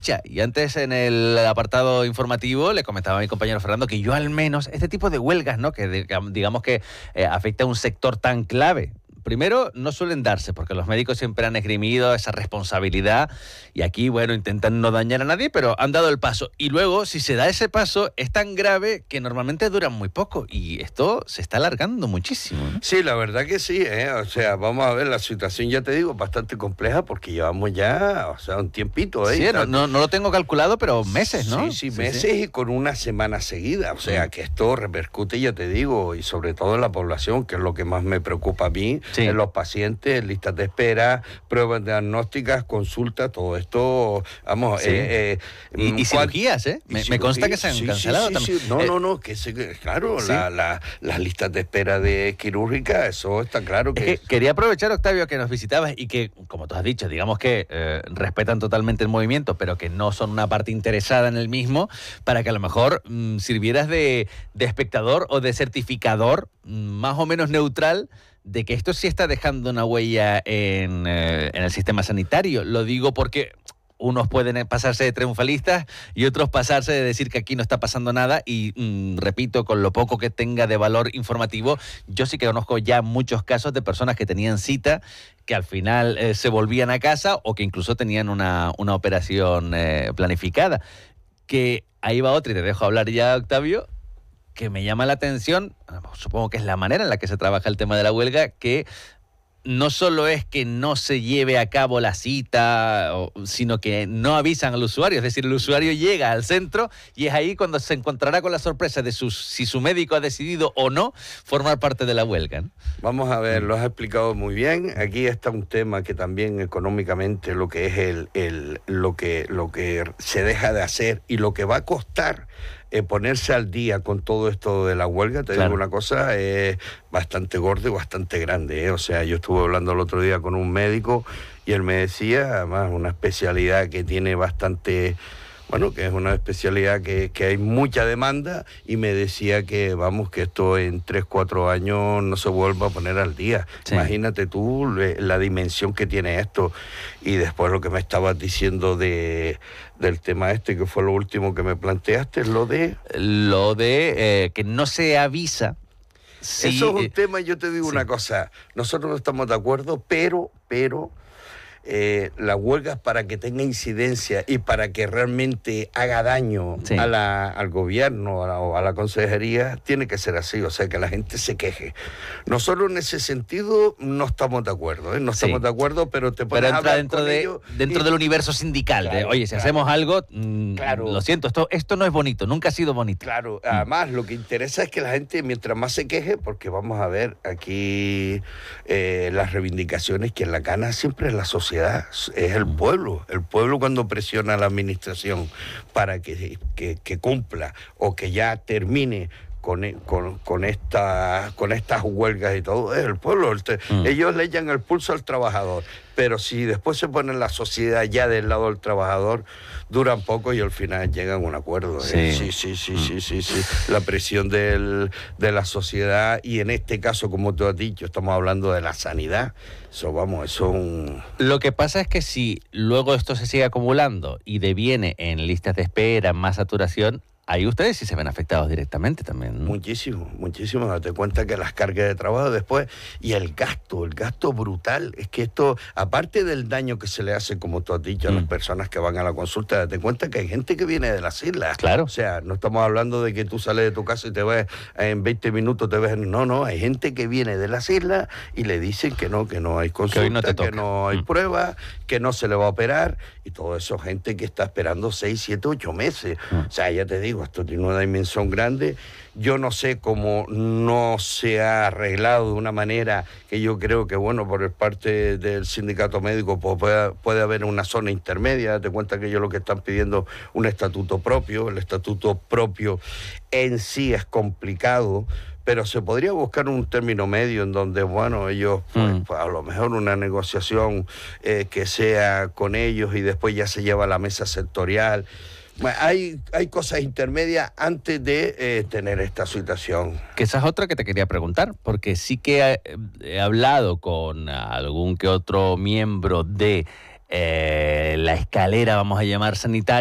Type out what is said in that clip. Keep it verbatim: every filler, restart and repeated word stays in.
Y antes en el apartado informativo le comentaba a mi compañero Fernando que yo al menos este tipo de huelgas, ¿no?, que digamos que eh, afecta a un sector tan clave, primero no suelen darse porque los médicos siempre han esgrimido esa responsabilidad y aquí, bueno, intentan no dañar a nadie, pero han dado el paso. Y luego, si se da ese paso, es tan grave que normalmente duran muy poco y esto se está alargando muchísimo, ¿no? Sí, la verdad que sí, ¿eh? O sea, vamos a ver, la situación, ya te digo, bastante compleja porque llevamos ya, o sea, un tiempito, ¿eh? Sí, no, no, no lo tengo calculado, pero meses, ¿no? Sí, sí, sí meses sí. Y con una semana seguida, o sea, sí. Que esto repercute, ya te digo, y sobre todo en la población, que es lo que más me preocupa a mí, sí. En los pacientes, listas de espera, pruebas diagnósticas, consultas, todo esto, vamos... Sí. Eh, eh, y, y cirugías, ¿eh? Me, me consta que se han sí, cancelado sí, sí, también. Sí. No, eh, no, no, que se, claro, ¿sí? la, la, las listas de espera de quirúrgica, eso está claro que... Es que quería aprovechar, Octavio, que nos visitabas y que, como tú has dicho, digamos que eh, respetan totalmente el movimiento, pero que no son una parte interesada en el mismo, para que a lo mejor mmm, sirvieras de, de espectador o de certificador mmm, más o menos neutral de que esto sí está dejando una huella en, eh, en el sistema sanitario. Lo digo porque unos pueden pasarse de triunfalistas y otros pasarse de decir que aquí no está pasando nada y, mmm, repito, con lo poco que tenga de valor informativo, yo sí que conozco ya muchos casos de personas que tenían cita, que al final eh, se volvían a casa o que incluso tenían una, una operación eh, planificada. Que ahí va otra y te dejo hablar ya, Octavio, que me llama la atención, supongo que es la manera en la que se trabaja el tema de la huelga, que no solo es que no se lleve a cabo la cita, sino que no avisan al usuario. Es decir, el usuario llega al centro y es ahí cuando se encontrará con la sorpresa de su, si su médico ha decidido o no formar parte de la huelga, ¿no? Vamos a ver, lo has explicado muy bien. Aquí está un tema que también económicamente lo que es el, el lo que lo que se deja de hacer y lo que va a costar Eh, ponerse al día con todo esto de la huelga, te claro. digo una cosa, es eh, bastante gordo y bastante grande, ¿eh? O sea, yo estuve hablando el otro día con un médico y él me decía, además, una especialidad que tiene bastante... Bueno, que es una especialidad que, que hay mucha demanda y me decía que, vamos, que esto en tres, cuatro años no se vuelva a poner al día. Sí. Imagínate tú la dimensión que tiene esto. Y después lo que me estabas diciendo de del tema este, que fue lo último que me planteaste, lo de... Lo de eh, que no se avisa. Sí, eso es un eh, tema, yo te digo sí. una cosa, nosotros no estamos de acuerdo, pero, pero... Eh, la huelga para que tenga incidencia y para que realmente haga daño sí. a la, al gobierno a la, o a la consejería, tiene que ser así, o sea, que la gente se queje. Nosotros en ese sentido no estamos de acuerdo, ¿eh? no estamos sí. de acuerdo, pero te pones pero a hablar dentro con de, ellos dentro y... del universo sindical, claro, de, oye, si claro. hacemos algo, mmm, claro. lo siento, esto, esto no es bonito, nunca ha sido bonito. Claro, además mm. lo que interesa es que la gente mientras más se queje, porque vamos a ver aquí eh, las reivindicaciones que la gana siempre es la sociedad. Es el pueblo, el pueblo cuando presiona a la administración para que, que, que cumpla o que ya termine con, con, con, esta, con estas huelgas y todo, es el pueblo. El, mm. Ellos le echan el pulso al trabajador, pero si después se pone la sociedad ya del lado del trabajador, duran poco y al final llegan a un acuerdo. ¿eh? Sí, sí, sí, sí, mm. sí, sí, sí. La presión del, de la sociedad y en este caso, como tú has dicho, estamos hablando de la sanidad. Eso, vamos, eso es un... Lo que pasa es que si luego esto se sigue acumulando y deviene en listas de espera, más saturación, ahí ustedes sí se ven afectados directamente también, ¿no? Muchísimo, muchísimo. Date cuenta que las cargas de trabajo después y el gasto, el gasto brutal. Es que esto, aparte del daño que se le hace, como tú has dicho, a mm. las personas que van a la consulta, date cuenta que hay gente que viene de las islas. Claro. O sea, no estamos hablando de que tú sales de tu casa y te ves en veinte minutos, te ves en... No, no, hay gente que viene de las islas y le dicen que no, que no hay consulta, que, no, que no hay mm. pruebas, que no se le va a operar y todo eso, gente que está esperando seis, siete, ocho meses. Mm. O sea, ya te digo, esto tiene una dimensión grande. Yo no sé cómo no se ha arreglado de una manera que yo creo que, bueno, por parte del sindicato médico pues puede, puede haber una zona intermedia. Date cuenta que ellos lo que están pidiendo un estatuto propio. El estatuto propio en sí es complicado, pero se podría buscar un término medio en donde, bueno, ellos, pues, mm. pues a lo mejor una negociación eh, que sea con ellos y después ya se lleva a la mesa sectorial. Bueno, hay, hay cosas intermedias antes de eh, tener esta situación. Que esa es otra que te quería preguntar, porque sí que he, he hablado con algún que otro miembro de eh, la escalera, vamos a llamar sanitaria,